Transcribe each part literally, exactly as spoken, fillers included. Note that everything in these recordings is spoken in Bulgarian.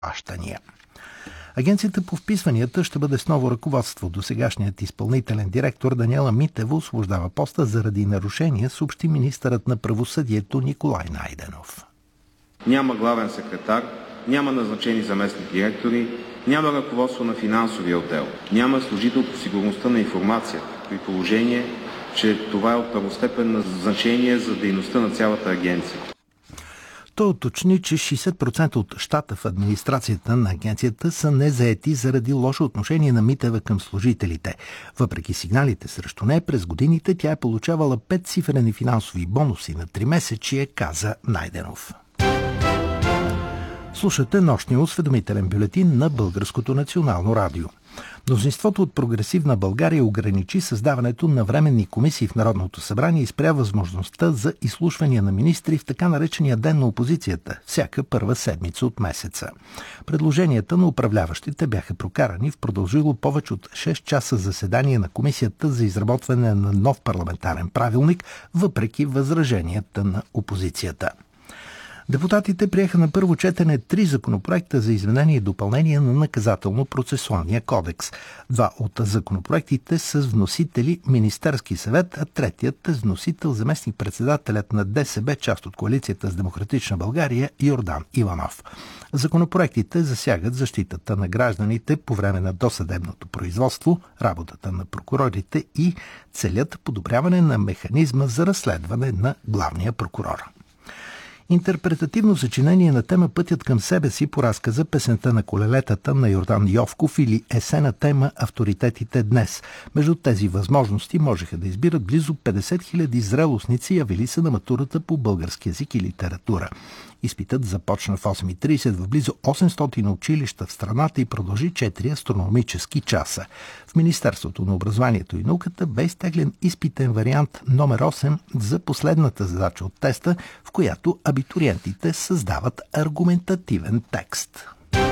плащания. Агенцията по вписванията ще бъде с ново ръководство. Досегашният изпълнителен директор Даниела Митева освобождава поста заради нарушения, съобщи министърът на правосъдието Николай Найденов. Няма главен секретар, няма назначени заместник директори, няма ръководство на финансовия отдел, няма служител по сигурността на информацията, при положение, че това е от първостепенно значение за дейността на цялата агенция. Той уточни, че шейсет процента от щата в администрацията на агенцията са незаети заради лошо отношение на Митева към служителите. Въпреки сигналите срещу нея, през годините тя е получавала петцифрени финансови бонуси на тримесечие, каза Найденов. Слушате нощния осведомителен бюлетин на Българското национално радио. Мнозинството от Прогресивна България ограничи създаването на временни комисии в Народното събрание и спря възможността за изслушвания на министри в така наречения ден на опозицията, всяка първа седмица от месеца. Предложенията на управляващите бяха прокарани в продължило повече от шест часа заседание на Комисията за изработване на нов парламентарен правилник, въпреки възраженията на опозицията. Депутатите приеха на първо четене три законопроекта за изменение и допълнение на наказателно-процесуалния кодекс. Два от законопроектите са с вносители Министерски съвет, а третият е с вносител заместник-председателят на ДСБ, част от коалицията с Демократична България, Йордан Иванов. Законопроектите засягат защитата на гражданите по време на досъдебното производство, работата на прокурорите и целят подобряване на механизма за разследване на главния прокурор. Интерпретативно съчинение на тема "Пътят към себе си" по разказа "Песента на колелетата" на Йордан Йовков или есе на тема "Авторитетите днес". Между тези възможности можеха да избират близо петдесет хиляди зрелостници, явили се на матурата по български език и литература. Изпитът започна в осем и тридесет в близо осемстотин училища в страната и продължи четири астрономически часа. В Министерството на образованието и науката бе изтеглен изпитен вариант номер осем за последната задача от теста, в която абитуриентите създават аргументативен текст.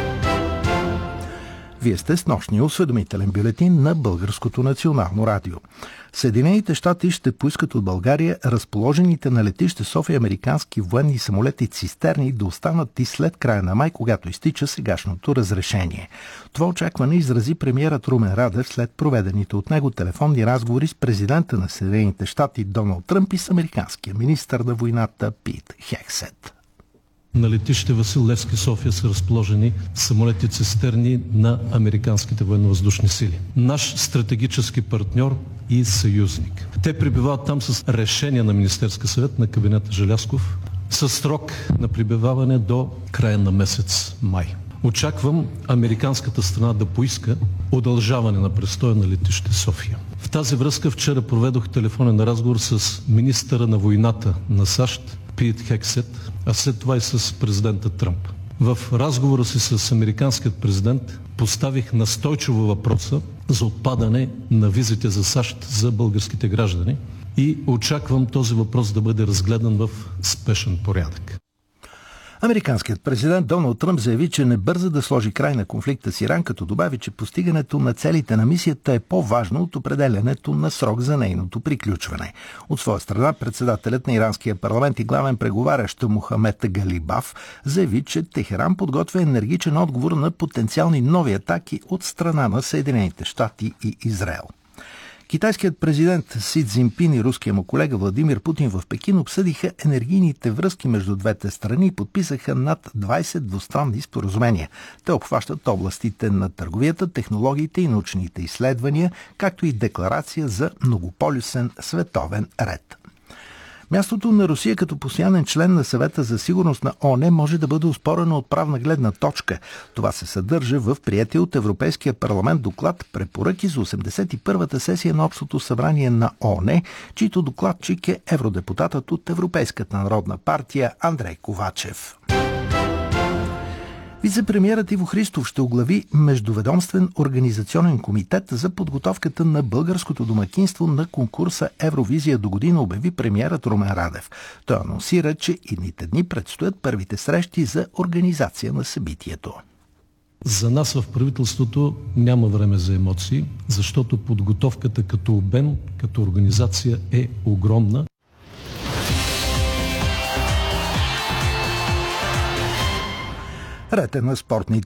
Вие сте с нощния осведомителен бюлетин на Българското национално радио. Съединените щати ще поискат от България разположените на летище София американски военни самолети цистерни да останат и след края на май, когато изтича сегашното разрешение. Това очакване изрази премиерът Румен Радев след проведените от него телефонни разговори с президента на Съединените щати Доналд Тръмп и с американския министър на войната Пит Хексет. На летище Васил Левски, София, са разположени самолети цистерни на американските военновъздушни сили. Наш стратегически партньор и съюзник. Те пребивават там с решение на Министерския съвет на кабинета Желязков със срок на пребиваване до края на месец май. Очаквам американската страна да поиска удължаване на престоя на летище София. В тази връзка вчера проведох телефонен разговор с министъра на войната на САЩ Пит Хексет, а след това и с президента Тръмп. В разговора си с американският президент поставих настойчиво въпроса за отпадане на визите за САЩ за българските граждани и очаквам този въпрос да бъде разгледан в спешен порядък. Американският президент Доналд Тръмп заяви, че не бърза да сложи край на конфликта с Иран, като добави, че постигането на целите на мисията е по-важно от определянето на срок за нейното приключване. От своя страна, председателят на иранския парламент и главен преговарящ Мохамед Галибаф заяви, че Техеран подготвя енергичен отговор на потенциални нови атаки от страна на Съединените щати и Израел. Китайският президент Си Цзинпин и руския му колега Владимир Путин в Пекин обсъдиха енергийните връзки между двете страни и подписаха над двадесет двустранни споразумения. Те обхващат областите на търговията, технологиите и научните изследвания, както и декларация за многополюсен световен ред. Мястото на Русия като постоянен член на Съвета за сигурност на ООН може да бъде оспорено от правна гледна точка. Това се съдържа в приетия от Европейския парламент доклад "Препоръки за осемдесет и първата сесия на Общото събрание на ООН", чийто докладчик е евродепутатът от Европейската народна партия Андрей Ковачев. Вицепремиерът Иво Христов ще оглави Междуведомствен организационен комитет за подготовката на българското домакинство на конкурса Евровизия до година, обяви премиерът Румен Радев. Той анонсира, че идните дни предстоят първите срещи за организация на събитието. За нас в правителството няма време за емоции, защото подготовката като обем, като организация е огромна. Ред е на спортните